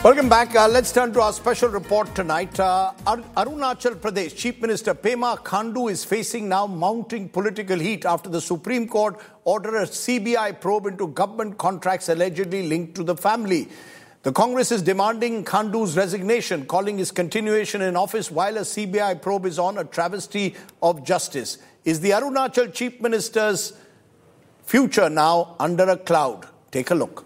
Welcome back. Let's turn to our special report tonight. Arunachal Pradesh Chief Minister Pema Khandu is facing now mounting political heat after the Supreme Court ordered a CBI probe into government contracts allegedly linked to the family. The Congress is demanding Khandu's resignation, calling his continuation in office while a CBI probe is on a travesty of justice. Is the Arunachal Chief Minister's future now under a cloud? Take a look.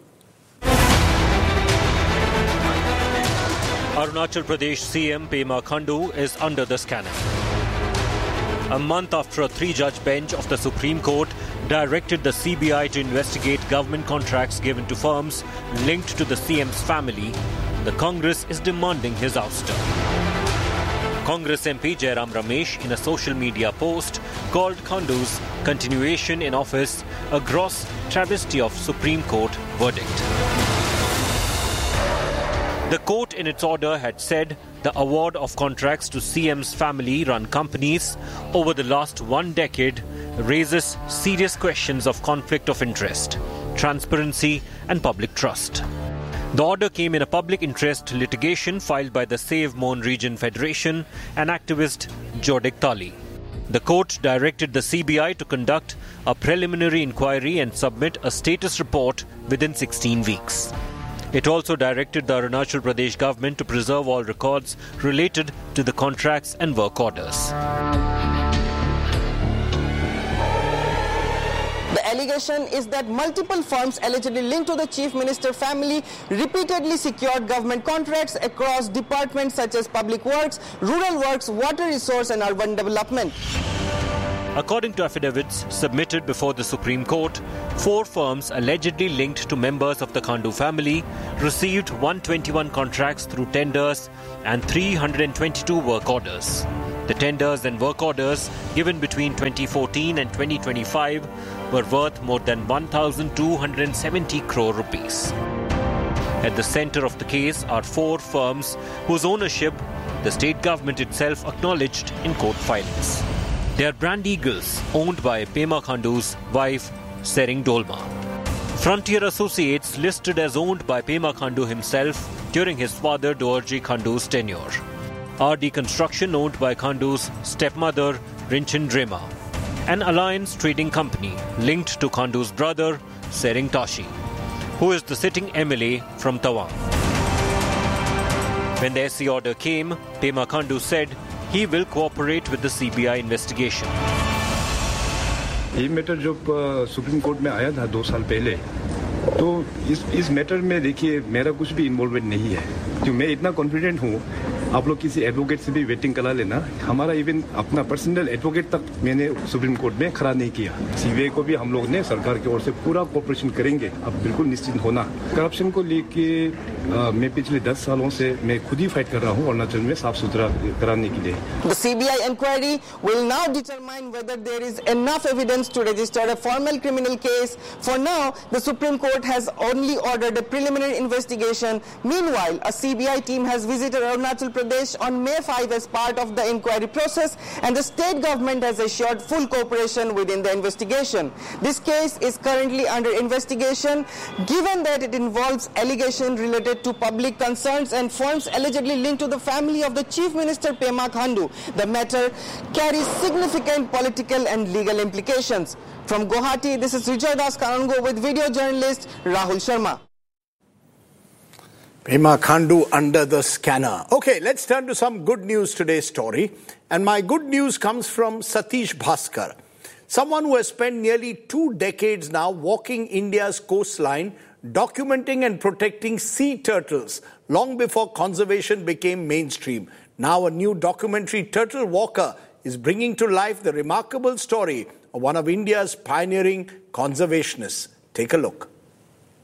Arunachal Pradesh CM Pema Khandu is under the scanner. A month after a three-judge bench of the Supreme Court directed the CBI to investigate government contracts given to firms linked to the CM's family, the Congress is demanding his ouster. Congress MP Jairam Ramesh, in a social media post, called Khandu's continuation in office a gross travesty of Supreme Court verdict. The court in its order had said the award of contracts to CM's family-run companies over the last 1 decade raises serious questions of conflict of interest, transparency and public trust. The order came in a public interest litigation filed by the Save Mon Region Federation and activist Jodik Tali. The court directed the CBI to conduct a preliminary inquiry and submit a status report within 16 weeks. It also directed the Arunachal Pradesh government to preserve all records related to the contracts and work orders. The allegation is that multiple firms allegedly linked to the Chief Minister family repeatedly secured government contracts across departments such as Public Works, Rural Works, Water Resource and Urban Development. According to affidavits submitted before the Supreme Court, 4 firms allegedly linked to members of the Khandu family received 121 contracts through tenders and 322 work orders. The tenders and work orders given between 2014 and 2025 were worth more than 1,270 crore rupees. At the center of the case are 4 firms whose ownership the state government itself acknowledged in court filings. They are brand eagles owned by Pema Khandu's wife, Sering Dolma. Frontier Associates listed as owned by Pema Khandu himself during his father Dorji Khandu's tenure. RD Construction owned by Khandu's stepmother, Rinchin Drema. An Alliance Trading Company linked to Khandu's brother, Sering Tashi, who is the sitting MLA from Tawang. When the SC order came, Pema Khandu said he will cooperate with the CBI investigation. ये matter जब supreme court में आया था 2 साल पहले, तो इस matter में देखिए मेरा कुछ भी इन्वॉल्वमेंट नहीं है, क्योंकि मैं इतना कॉन्फिडेंट हूँ. आप लोग किसी एडवोकेट से भी वेटिंग करा लेना. हमारा इवन अपना पर्सनल एडवोकेट तक मैंने सुप्रीम कोर्ट में खड़ा नहीं किया. सीबीआई को भी हम लोग ने सरकार की ओर से पूरा कोऑपरेशन करेंगे. अब बिल्कुल निश्चिंत होना. करप्शन को लेके मैं पिछले 10 सालों से मैं खुद ही फाइट कर रहा हूँ अरुणाचल में साफ सुथरा कराने के लिए. The CBI inquiry will now determine whether there is enough evidence to register a formal criminal case. For now, the Supreme Court has only ordered a preliminary investigation. Meanwhile, a CBI team has visited Arunachal Pradesh on May 5 as part of the inquiry process, and the state government has assured full cooperation within the investigation. This case is currently under investigation, given that it involves allegations related to public concerns and firms allegedly linked to the family of the Chief Minister Pema Khandu. The matter carries significant political and legal implications. From Guwahati, this is Rijoy Das Kanungo with video journalist Rahul Sharma. Pema Khandu under the scanner. Okay, let's turn to some good news today's story. And my good news comes from Satish Bhaskar, someone who has spent nearly 2 decades now walking India's coastline, documenting and protecting sea turtles long before conservation became mainstream. Now a new documentary, Turtle Walker, is bringing to life the remarkable story of one of India's pioneering conservationists. Take a look.